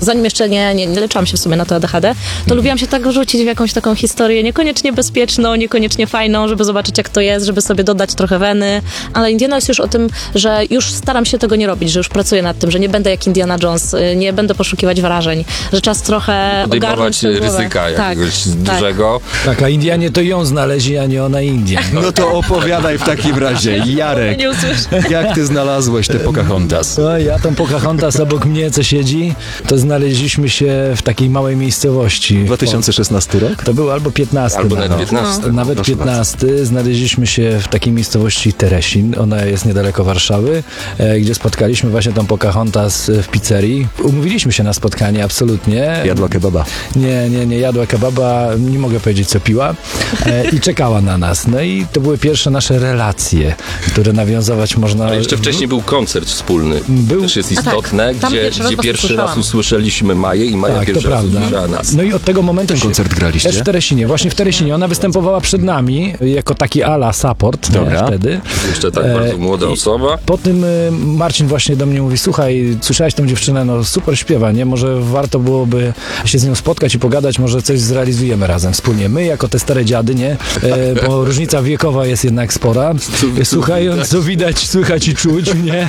zanim jeszcze nie leczyłam się w sumie na to ADHD, to lubiłam się tak rzucić w jakąś taką historię niekoniecznie bezpieczną, niekoniecznie fajną, żeby zobaczyć jak to jest, żeby sobie dodać trochę weny, ale Indiana jest już o tym, że już staram się tego nie robić, że już pracuję nad tym, że nie będę jak Indiana Jones, nie będę poszukiwać wrażeń, że czas trochę podejmować ryzyka jakiegoś dużego. Tak, a Indianie to ją znaleźli, a nie ona Indian. No to opowiadaj w takim razie, Jarek, nie usłyszę. jak ty znalazłeś te Pocahontas? No, ja tą Pocahontas obok mnie, co siedzi, to znaleźliśmy się w takiej małej miejscowości. 2016 rok? To był albo 15. Albo nawet 15. Nawet 15. Znaleźliśmy się w takiej miejscowości Teresin. Ona jest niedaleko Warszawy, gdzie spotkaliśmy właśnie tą Pocahontas w pizzerii. Umówiliśmy się na spotkanie, absolutnie. Jadła kebaba. Nie jadła kebaba, nie mogę powiedzieć, co piła i czekała na nas. No i to były pierwsze nasze relacje, które nawiązywać można... Ale jeszcze wcześniej był koncert wspólny. Też jest istotne, tak. gdzie pierwszy raz usłyszeliśmy Maję i Maja Tak, pierwszy to raz prawda. usłyszała nas. No i od tego momentu... Ten koncert graliście? W Teresinie, właśnie w Teresinie. Ona występowała przed nami jako taki ala support wtedy. Jeszcze tak bardzo młoda osoba. Po tym Marcin właśnie do mnie mówi, słuchaj, słyszałeś tą dziewczynę, no super śpiewa, nie? Może warto byłoby się z nią spotkać i pogadać, może coś zrealizujemy razem wspólnie. My jako te stare dziady, nie? Bo różnica wiekowa jest jednak spora. Słuchając, co widać, słychać i czuć, nie?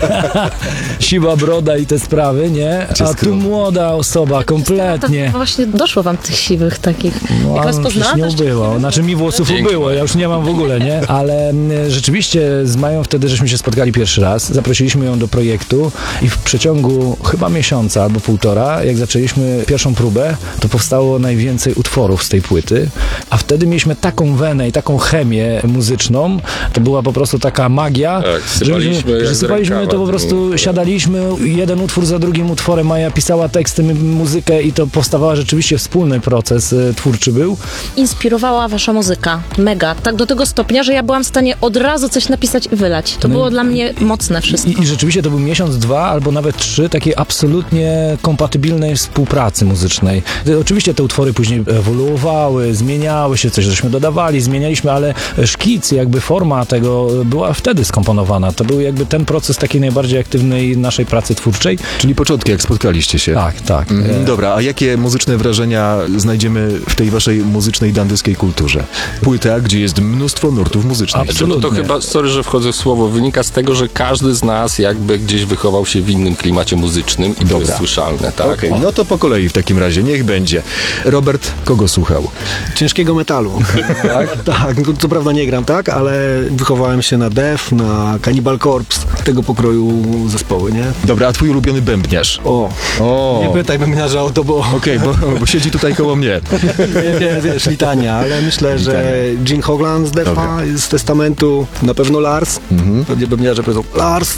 Siwa broda i te sprawy, nie? A tu młoda osoba, kompletnie. To właśnie doszło wam tych siwych takich. No, Jak rozpoznałam, nie ubyło. Znaczy mi włosów ubyło, ja już nie mam w ogóle, nie? Ale rzeczywiście z Mają wtedy, żeśmy się spotkali pierwszy raz, zaprosiliśmy ją do projektu i w przeciągu chyba miesiąca albo półtora, jak zaczęliśmy pierwszą próbę, to powstało najwięcej utworów z tej płyty, a wtedy mieliśmy taką wenę i taką chemię muzyczną, to była po prostu taka magia, Tak, sypaliśmy to po prostu siadaliśmy, jeden utwór za drugim utworem, Maja pisała teksty, muzykę i to powstawała rzeczywiście wspólny proces twórczy był. Inspirowała wasza muzyka. Mega. Tak do tego stopnia, że ja byłam w stanie od razu coś napisać i wylać. To było dla mnie mocne wszystko. I rzeczywiście to był miesiąc, 2 albo nawet 3 takiej absolutnie kompatybilnej współpracy muzycznej. Oczywiście te utwory później ewoluowały, zmieniały się, coś żeśmy dodawali, zmienialiśmy, ale szkic, jakby forma tego była wtedy skomponowana. To był jakby ten proces takiej najbardziej aktywnej naszej pracy twórczej. Czyli początki, jak spotkaliście się. Tak. Dobra, a jakie muzyczne wrażenia znajdziemy w tej waszej muzycznej dandyjskiej kulturze? Płyta, gdzie jest mnóstwo nurtów muzycznych. Absolutnie. To chyba, sorry, że wchodzę w słowo, wynika z tego, że każdy z nas jakby gdzieś wychował się w innym klimacie muzycznym i to jest słyszalne, tak? Okej, no to po kolei w takim razie, niech będzie. Robert, kogo słuchał? Ciężkiego metalu. Tak, no, co prawda nie gram, tak, ale wychowałem się na Death, na Cannibal Corpse, tego pokroju zespoły, nie? Dobra, a twój ulubiony bębniarz? Nie pytaj bębniarza o to, bo... Okej, bo siedzi tutaj koło mnie. Wiesz, litania, ale myślę, że Gene Hoglan z Death'a, z Testamentu, na pewno Lars. Pewnie bębniarze powiedzą Lars.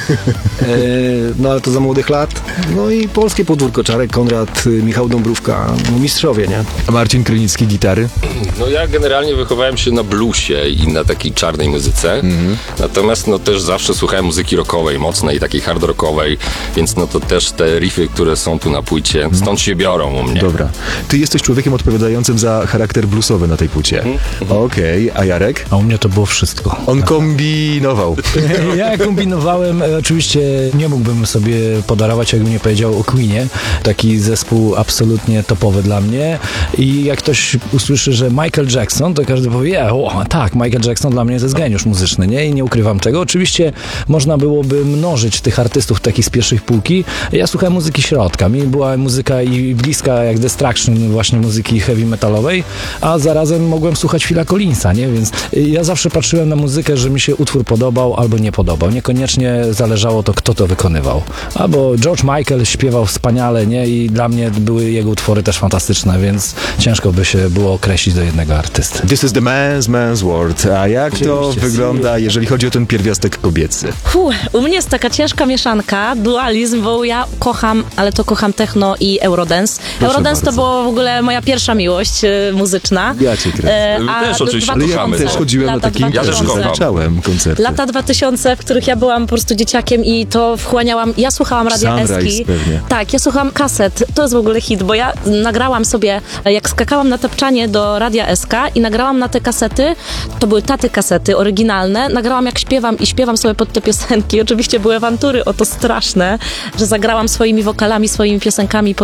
No ale to za młodych lat. No i polskie podwórko, Czarek Konrad, Michał Dąbrówka, no mistrzowie, nie? A Marcin Krynicki, gitary? No ja generalnie wychowałem się na bluesie i na takiej czarnej muzyce, natomiast no też zawsze słuchałem muzyki rockowej, mocnej, takiej hard rockowej, więc no to też te riffy, które są tu na płycie, stąd się biorą u mnie. Dobra. Ty jesteś człowiekiem odpowiadającym za charakter bluesowy na tej płycie. Okej, a Jarek? A u mnie to było wszystko. On kombinował. Ja kombinowałem, oczywiście nie mógłbym sobie podarować, jakbym nie powiedział o Queenie. Taki zespół absolutnie topowy dla mnie i jak ktoś usłyszy, że Michael Jackson, to każdy powie, tak, Michael Jackson dla mnie to jest geniusz muzyczny, nie? I nie ukrywam tego. Oczywiście można byłoby mnożyć tych artystów takich z pierwszej półki. Ja słuchałem muzyki środka. Mi była muzyka i bliska jak Destruction, właśnie muzyki heavy metalowej, a zarazem mogłem słuchać Phila Collinsa, nie? Więc ja zawsze patrzyłem na muzykę, że mi się utwór podobał albo nie podobał. Niekoniecznie zależało to, kto to wykonywał. Albo George Michael śpiewał wspaniale, nie? I dla mnie były jego utwory też fantastyczne, więc ciężko by się było określić do jednego artysty. This is the man's world. A jak to wygląda, jeżeli chodzi o ten pierwiastek kobiecy? U mnie jest taka ciężka mieszanka, dualizm, bo ja kocham, ale to kocham techno i Eurodance. Eurodance to była w ogóle moja pierwsza miłość muzyczna. Ja cię kręcę. Też oczywiście Ale ja kochamy. też chodziłem na takie imprezy, zaliczałem koncerty. Lata 2000, w których ja byłam po prostu dzieciakiem i to wchłaniałam. Ja słuchałam Radia Eski. Pewnie. Tak, ja słuchałam kaset. To jest w ogóle hit, bo ja nagrałam sobie, jak skakałam na tapczanie do Radia SK i nagrałam na te kasety, to były taty kasety oryginalne, nagrałam jak śpiewam i śpiewam sobie pod te piosenki. Oczywiście były awantury o to straszne, że zagrałam swoimi wokalami, swoimi piosenkami